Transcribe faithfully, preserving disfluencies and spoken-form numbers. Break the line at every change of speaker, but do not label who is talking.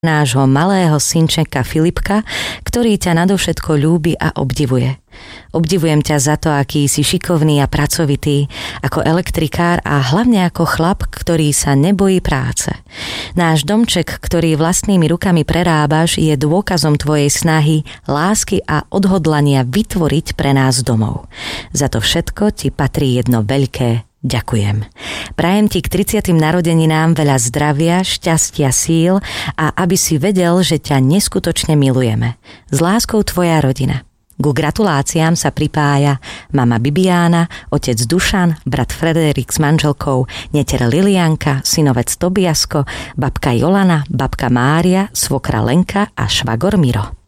nášho malého synčeka Filipka, ktorý ťa nadovšetko ľúbi a obdivuje. Obdivujem ťa za to, aký si šikovný a pracovitý, ako elektrikár a hlavne ako chlap, ktorý sa nebojí práce. Náš domček, ktorý vlastnými rukami prerábaš, je dôkazom tvojej snahy, lásky a odhodlania vytvoriť pre nás domov. Za to všetko ti patrí jedno veľké ďakujem. Prajem ti k tridsiatym narodeninám veľa zdravia, šťastia, síl a aby si vedel, že ťa neskutočne milujeme. S láskou tvoja rodina. Ku gratuláciám sa pripája mama Bibiána, otec Dušan, brat Frederik s manželkou, neter Lilianka, synovec Tobiasko, babka Jolana, babka Mária, svokra Lenka a švagor Miro.